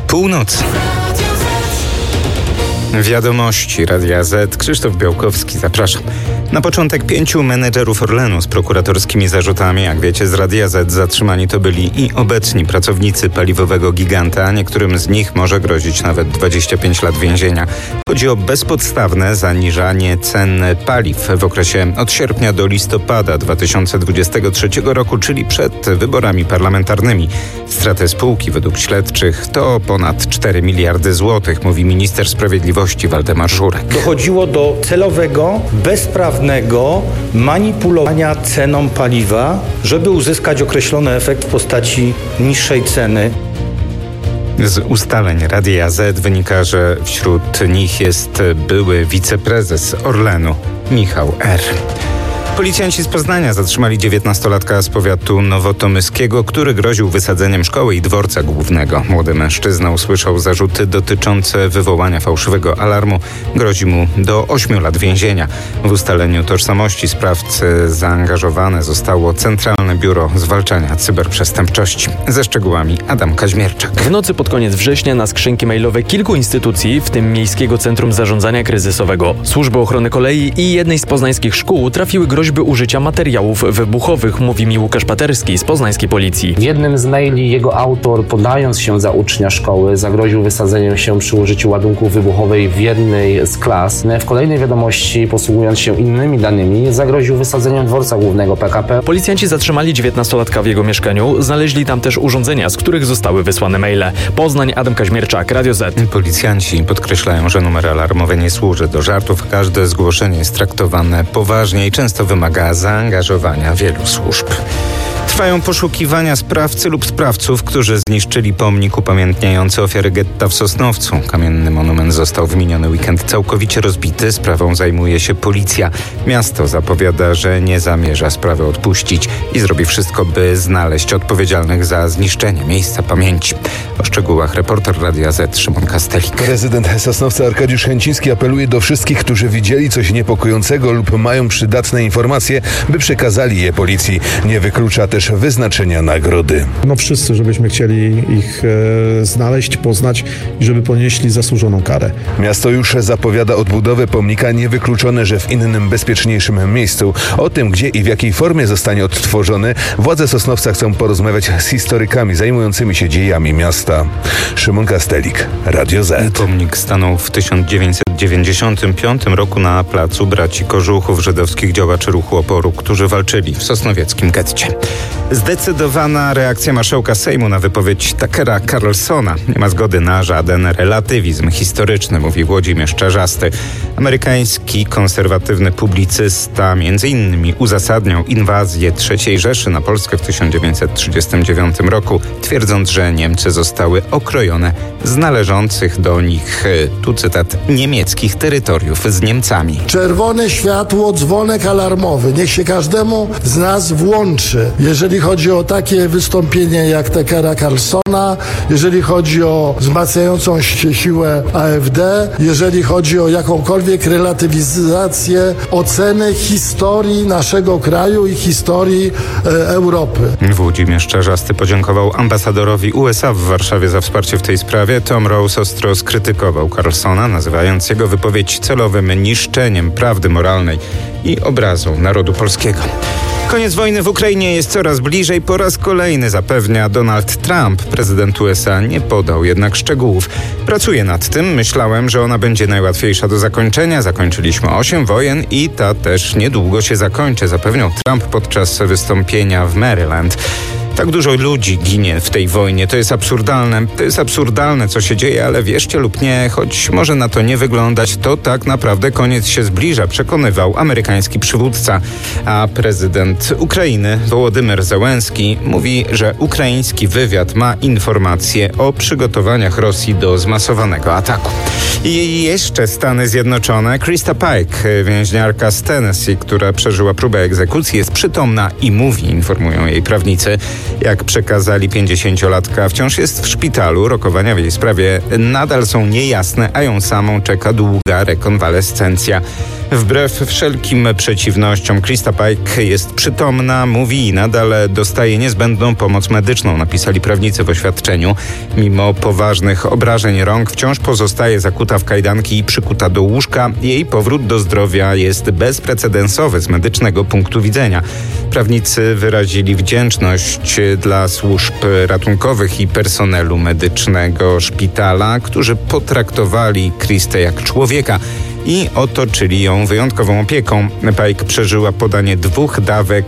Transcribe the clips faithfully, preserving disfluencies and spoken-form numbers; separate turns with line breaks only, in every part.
Północ. Wiadomości Radia Z. Krzysztof Białkowski, zapraszam. Na początek pięciu menedżerów Orlenu z prokuratorskimi zarzutami. Jak wiecie, z Radia Z zatrzymani to byli i obecni pracownicy paliwowego giganta. Niektórym z nich może grozić nawet dwadzieścia pięć lat więzienia. Chodzi o bezpodstawne zaniżanie cen paliw w okresie od sierpnia do listopada dwa tysiące dwudziestego trzeciego roku, czyli przed wyborami parlamentarnymi. Straty spółki według śledczych to ponad cztery miliardy złotych, mówi minister sprawiedliwości Waldemar Żurek.
Dochodziło do celowego, bezprawnego manipulowania ceną paliwa, żeby uzyskać określony efekt w postaci niższej ceny.
Z ustaleń Radia Z wynika, że wśród nich jest były wiceprezes Orlenu Michał R. Policjanci z Poznania zatrzymali dziewiętnastolatka z powiatu nowotomyskiego, który groził wysadzeniem szkoły i dworca głównego. Młody mężczyzna usłyszał zarzuty dotyczące wywołania fałszywego alarmu. Grozi mu do ośmiu lat więzienia. W ustaleniu tożsamości sprawcy zaangażowane zostało Centralne Biuro Zwalczania Cyberprzestępczości. Ze szczegółami Adam Kaźmierczak.
W nocy pod koniec września na skrzynki mailowe kilku instytucji, w tym Miejskiego Centrum Zarządzania Kryzysowego, Służby Ochrony Kolei i jednej z poznańskich szkół trafiły groźby użycia materiałów wybuchowych, mówi mi Łukasz Paterski z poznańskiej policji.
W jednym z maili jego autor, podając się za ucznia szkoły, zagroził wysadzeniem się przy użyciu ładunków wybuchowej w jednej z klas. W kolejnej wiadomości, posługując się innymi danymi, zagroził wysadzeniem dworca głównego P K P.
Policjanci zatrzymali dziewiętnastolatka w jego mieszkaniu. Znaleźli tam też urządzenia, z których zostały wysłane maile. Poznań, Adam Kaźmierczak, Radio Z.
Policjanci podkreślają, że numer alarmowy nie służy do żartów. Każde zgłoszenie jest traktowane poważnie i często wymaga zaangażowania wielu służb. Trwają poszukiwania sprawcy lub sprawców, którzy zniszczyli pomnik upamiętniający ofiary getta w Sosnowcu. Kamienny monument został w miniony weekend całkowicie rozbity. Sprawą zajmuje się policja. Miasto zapowiada, że nie zamierza sprawy odpuścić i zrobi wszystko, by znaleźć odpowiedzialnych za zniszczenie miejsca pamięci. O szczegółach reporter Radia Z Szymon Kastelik.
Prezydent Sosnowca Arkadiusz Chęciński apeluje do wszystkich, którzy widzieli coś niepokojącego lub mają przydatne informacje, by przekazali je policji. Nie wyklucza też wyznaczenia nagrody.
No wszyscy, żebyśmy chcieli ich e, znaleźć, poznać i żeby ponieśli zasłużoną karę.
Miasto już zapowiada odbudowę pomnika, niewykluczone, że w innym, bezpieczniejszym miejscu. O tym, gdzie i w jakiej formie zostanie odtworzony, władze Sosnowca chcą porozmawiać z historykami zajmującymi się dziejami miasta. Szymon Kastelik, Radio Z.
Pomnik stanął w tysiąc dziewięćset dziewięćdziesiątym piątym roku na placu Braci Kożuchów, żydowskich działaczy ruchu oporu, którzy walczyli w sosnowieckim getcie. Zdecydowana reakcja marszałka Sejmu na wypowiedź Tuckera Carlsona. Nie ma zgody na żaden relatywizm historyczny, mówi Włodzimierz Czarzasty. Amerykański konserwatywny publicysta między innymi uzasadniał inwazję trzeciej Rzeszy na Polskę w tysiąc dziewięćset trzydziestym dziewiątym roku, twierdząc, że Niemcy zostały okrojone z należących do nich, tu cytat, niemieckich terytoriów z Niemcami.
Czerwone światło, dzwonek alarmowy. Niech się każdemu z nas włączy. Jeżeli chodzi o takie wystąpienie jak Tuckera Carlsona, jeżeli chodzi o wzmacniającą się siłę A F D, jeżeli chodzi o jakąkolwiek relatywizację oceny historii naszego kraju i historii e, Europy.
Włodzimierz Czarzasty podziękował ambasadorowi U S A w Warszawie za wsparcie w tej sprawie. Tom Rose ostro skrytykował Carlsona, nazywając jego wypowiedź celowym niszczeniem prawdy moralnej i obrazą narodu polskiego. Koniec wojny w Ukrainie jest coraz bliżej. Po raz kolejny zapewnia Donald Trump. Prezydent U S A nie podał jednak szczegółów. Pracuję nad tym. Myślałem, że ona będzie najłatwiejsza do zakończenia. Zakończyliśmy osiem wojen i ta też niedługo się zakończy, zapewniał Trump podczas wystąpienia w Maryland. Tak dużo ludzi ginie w tej wojnie. To jest absurdalne. To jest absurdalne, co się dzieje, ale wierzcie lub nie, choć może na to nie wyglądać, to tak naprawdę koniec się zbliża, przekonywał amerykański przywódca. A prezydent Ukrainy, Wołodymyr Zełenski, mówi, że ukraiński wywiad ma informacje o przygotowaniach Rosji do zmasowanego ataku. I jeszcze Stany Zjednoczone. Krista Pike, więźniarka z Tennessee, która przeżyła próbę egzekucji, jest przytomna i mówi, informują jej prawnicy. Jak przekazali pięćdziesięciolatka, wciąż jest w szpitalu. Rokowania w jej sprawie nadal są niejasne, a ją samą czeka długa rekonwalescencja. Wbrew wszelkim przeciwnościom Krista Pike jest przytomna, mówi i nadal dostaje niezbędną pomoc medyczną, napisali prawnicy w oświadczeniu. Mimo poważnych obrażeń rąk wciąż pozostaje zakuta w kajdanki i przykuta do łóżka. Jej powrót do zdrowia jest bezprecedensowy z medycznego punktu widzenia. Prawnicy wyrazili wdzięczność dla służb ratunkowych i personelu medycznego szpitala, którzy potraktowali Kristę jak człowieka i otoczyli ją wyjątkową opieką. Pike przeżyła podanie dwóch dawek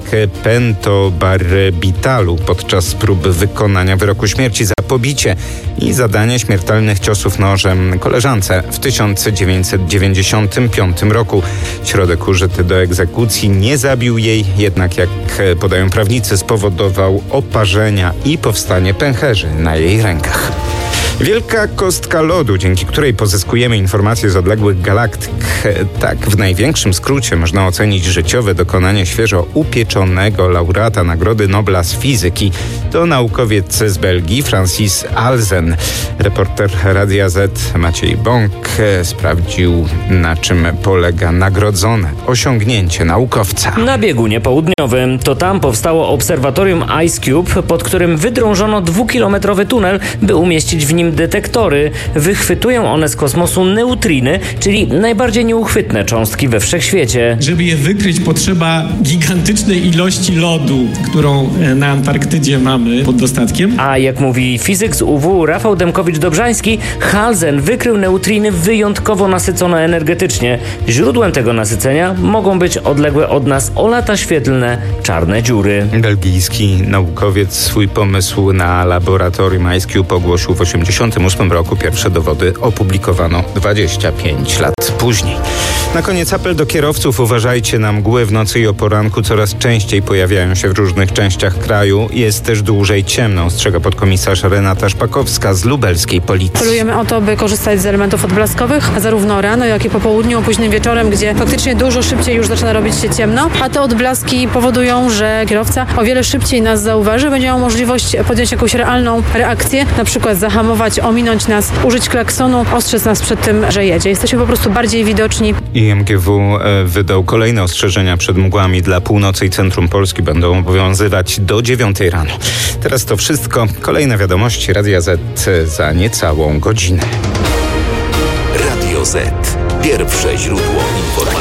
pentobarbitalu podczas prób wykonania wyroku śmierci za pobicie i zadanie śmiertelnych ciosów nożem koleżance w tysiąc dziewięćset dziewięćdziesiątym piątym roku. Środek użyty do egzekucji nie zabił jej, jednak jak podają prawnicy, spowodował oparzenia i powstanie pęcherzy na jej rękach. Wielka kostka lodu, dzięki której pozyskujemy informacje z odległych galaktyk. Tak w największym skrócie można ocenić życiowe dokonanie świeżo upieczonego laureata Nagrody Nobla z fizyki. To naukowiec z Belgii, Francis Alzen. Reporter Radia Z Maciej Bąk sprawdził, na czym polega nagrodzone osiągnięcie naukowca.
Na biegunie południowym. To tam powstało obserwatorium IceCube, pod którym wydrążono dwukilometrowy tunel, by umieścić w nim detektory. Wychwytują one z kosmosu neutriny, czyli najbardziej nieuchwytne cząstki we wszechświecie.
Żeby je wykryć, potrzeba gigantycznej ilości lodu, którą na Antarktydzie mamy pod dostatkiem.
A jak mówi fizyk z U W Rafał Demkowicz-Dobrzański, Halzen wykrył neutriny wyjątkowo nasycone energetycznie. Źródłem tego nasycenia mogą być odległe od nas o lata świetlne czarne dziury.
Belgijski naukowiec swój pomysł na laboratorium IceCube ogłosił w osiemdziesiątym ósmym roku. Pierwsze dowody opublikowano dwadzieścia pięć lat później. Na koniec apel do kierowców. Uważajcie na mgły w nocy i o poranku. Coraz częściej pojawiają się w różnych częściach kraju. Jest też dłużej ciemno, ostrzega podkomisarz Renata Szpakowska z lubelskiej policji.
Apelujemy o to, by korzystać z elementów odblaskowych, a zarówno rano, jak i po południu, późnym wieczorem, gdzie faktycznie dużo szybciej już zaczyna robić się ciemno, a te odblaski powodują, że kierowca o wiele szybciej nas zauważy, będzie miał możliwość podjąć jakąś realną reakcję, na przykład zahamować, ominąć nas, użyć klaksonu, ostrzec nas przed tym, że jedzie. Jesteśmy po prostu bardziej widoczni.
I M G W wydał kolejne ostrzeżenia przed mgłami dla północy i centrum Polski. Będą obowiązywać do dziewiątej rano. Teraz to wszystko. Kolejne wiadomości Radia Z za niecałą godzinę.
Radio Z. Pierwsze źródło informacji.